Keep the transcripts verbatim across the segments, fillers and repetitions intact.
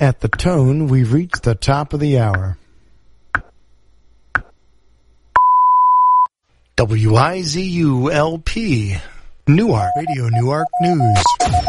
At the tone, we've reached the top of the hour. W I Z U L P, Newark, Radio Newark News.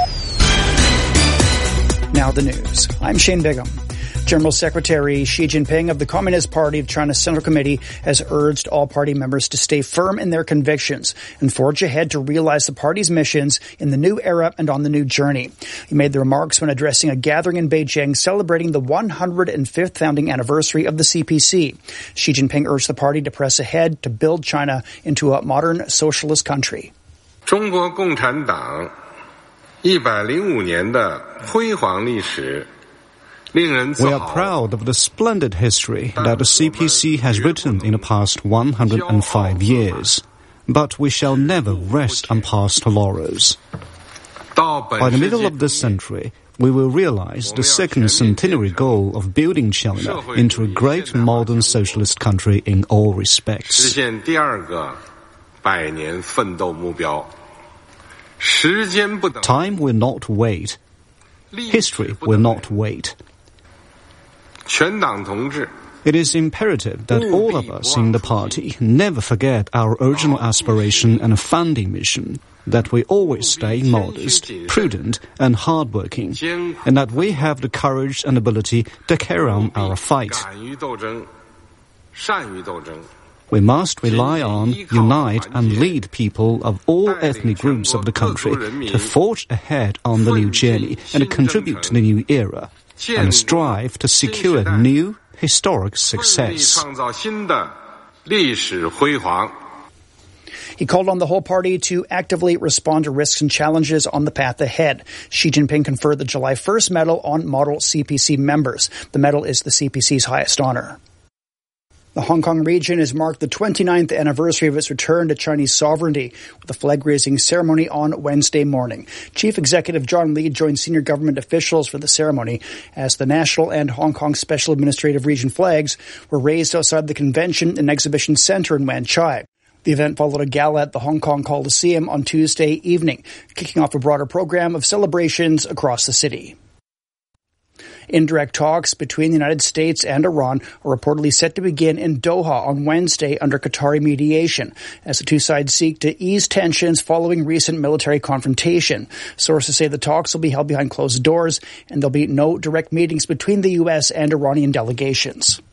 Now the news. I'm Shane Bigham. General Secretary Xi Jinping of the Communist Party of China's Central Committee has urged all party members to stay firm in their convictions and forge ahead to realize the party's missions in the new era and on the new journey. He made the remarks when addressing a gathering in Beijing celebrating the one hundred fifth founding anniversary of the C P C. Xi Jinping urged the party to press ahead to build China into a modern socialist country. 中国共产党一百零五年的辉煌历史 We are proud of the splendid history that the C P C has written in the past one hundred five years. But we shall never rest on past laurels. By the middle of this century, we will realize the second centenary goal of building China into a great modern socialist country in all respects. Time will not wait. History will not wait. It is imperative that all of us in the party never forget our original aspiration and founding mission, that we always stay modest, prudent, and hardworking, and that we have the courage and ability to carry on our fight. We must rely on, unite, and lead people of all ethnic groups of the country to forge ahead on the new journey and contribute to the new era, and strive to secure new historic success. He called on the whole party to actively respond to risks and challenges on the path ahead. Xi Jinping conferred the July first medal on model C P C members. The medal is the C P C's highest honor. The Hong Kong region has marked the twenty-ninth anniversary of its return to Chinese sovereignty with a flag-raising ceremony on Wednesday morning. Chief Executive John Lee joined senior government officials for the ceremony as the National and Hong Kong Special Administrative Region flags were raised outside the Convention and Exhibition Centre in Wan Chai. The event followed a gala at the Hong Kong Coliseum on Tuesday evening, kicking off a broader program of celebrations across the city. Indirect talks between the United States and Iran are reportedly set to begin in Doha on Wednesday under Qatari mediation, as the two sides seek to ease tensions following recent military confrontation. Sources say the talks will be held behind closed doors, and there'll be no direct meetings between the U S and Iranian delegations.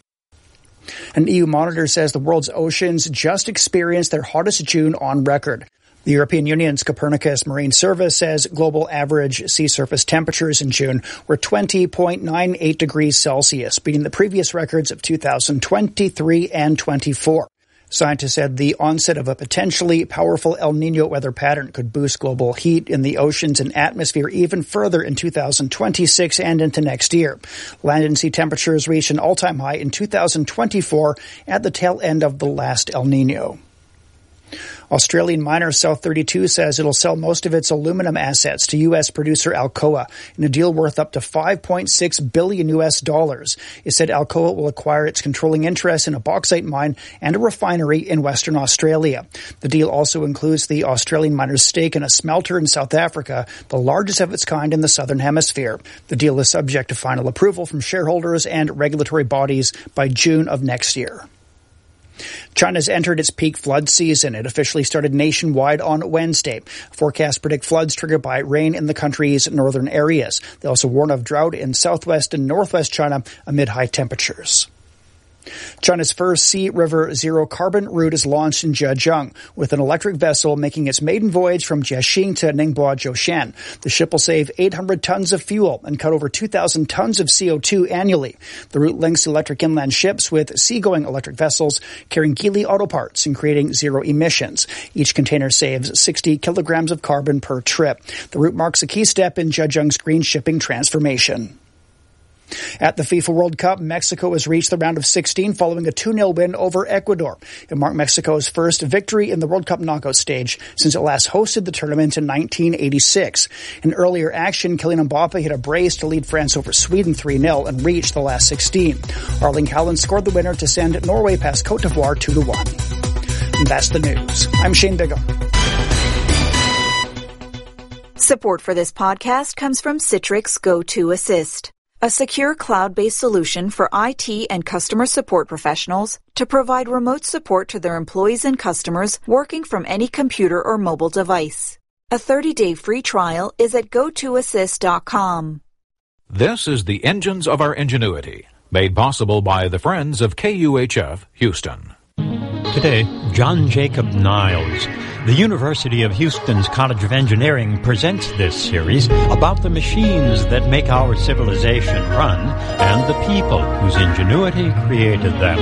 An E U monitor says the world's oceans just experienced their hottest June on record. The European Union's Copernicus Marine Service says global average sea surface temperatures in June were twenty point nine eight degrees Celsius, beating the previous records of two thousand twenty-three and twenty-four. Scientists said the onset of a potentially powerful El Niño weather pattern could boost global heat in the oceans and atmosphere even further in two thousand twenty-six and into next year. Land and sea temperatures reached an all-time high in two thousand twenty-four at the tail end of the last El Niño. Australian miner South thirty-two says it'll sell most of its aluminum assets to U S producer Alcoa in a deal worth up to five point six billion U S dollars. It said Alcoa will acquire its controlling interest in a bauxite mine and a refinery in Western Australia. The deal also includes the Australian miner's stake in a smelter in South Africa, the largest of its kind in the Southern Hemisphere. The deal is subject to final approval from shareholders and regulatory bodies by June of next year. China's entered its peak flood season. It officially started nationwide on Wednesday. Forecasts predict floods triggered by rain in the country's northern areas. They also warn of drought in southwest and northwest China amid high temperatures. China's first Sea River Zero Carbon route is launched in Zhejiang, with an electric vessel making its maiden voyage from Jiaxing to Ningbo Zhoushan. The ship will save eight hundred tons of fuel and cut over two thousand tons of C O two annually. The route links electric inland ships with seagoing electric vessels carrying Geely auto parts and creating zero emissions. Each container saves sixty kilograms of carbon per trip. The route marks a key step in Zhejiang's green shipping transformation. At the FIFA World Cup, Mexico has reached the round of sixteen following a two nil win over Ecuador. It marked Mexico's first victory in the World Cup knockout stage since it last hosted the tournament in nineteen eighty-six. In earlier action, Kylian Mbappe hit a brace to lead France over Sweden three nil and reached the last sixteen. Erling Haaland scored the winner to send Norway past Cote d'Ivoire two to one. And that's the news. I'm Shane Bigham. Support for this podcast comes from Citrix Go to Assist. a secure cloud-based solution for I T and customer support professionals to provide remote support to their employees and customers working from any computer or mobile device. A thirty-day free trial is at go to assist dot com. This is the Engines of Our Ingenuity, made possible by the Friends of K U H F Houston. Today, John Jacob Niles. The University of Houston's College of Engineering presents this series about the machines that make our civilization run and the people whose ingenuity created them.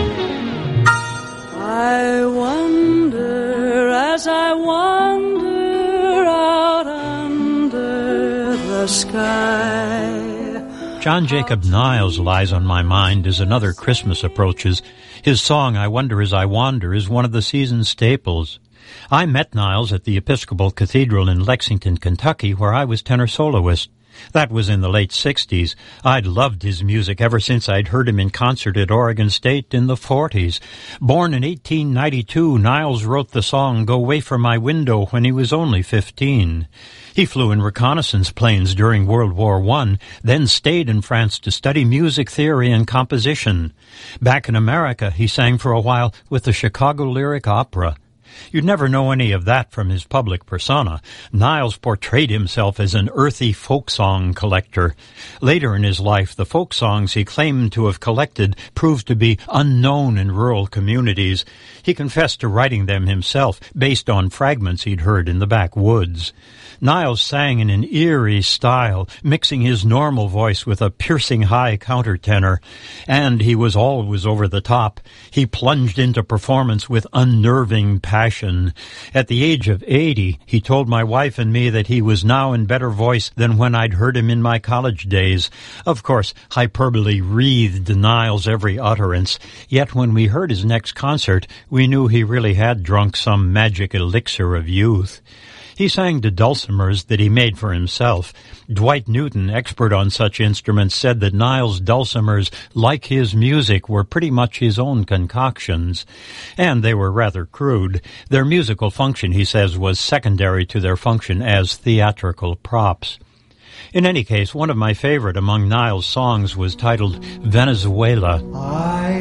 I wonder as I wander out under the sky. John Jacob Niles lies on my mind as another Christmas approaches. His song, I Wonder As I Wander, is one of the season's staples. I met Niles at the Episcopal Cathedral in Lexington, Kentucky, where I was tenor soloist. That was in the late sixties. I'd loved his music ever since I'd heard him in concert at Oregon State in the forties. Born in eighteen ninety-two, Niles wrote the song Go Away From My Window when he was only fifteen. He flew in reconnaissance planes during World War One, then stayed in France to study music theory and composition. Back in America, he sang for a while with the Chicago Lyric Opera. You'd never know any of that from his public persona. Niles portrayed himself as an earthy folk song collector. Later in his life, the folk songs he claimed to have collected proved to be unknown in rural communities. He confessed to writing them himself, based on fragments he'd heard in the backwoods. Niles sang in an eerie style, mixing his normal voice with a piercing high countertenor, and he was always over the top. He plunged into performance with unnerving passion. At the age of eighty, he told my wife and me that he was now in better voice than when I'd heard him in my college days. Of course, hyperbole wreathed Niles' every utterance, yet when we heard his next concert, we knew he really had drunk some magic elixir of youth. He sang to dulcimers that he made for himself. Dwight Newton, expert on such instruments, said that Niles' dulcimers, like his music, were pretty much his own concoctions. And they were rather crude. Their musical function, he says, was secondary to their function as theatrical props. In any case, one of my favorite among Niles' songs was titled Venezuela. I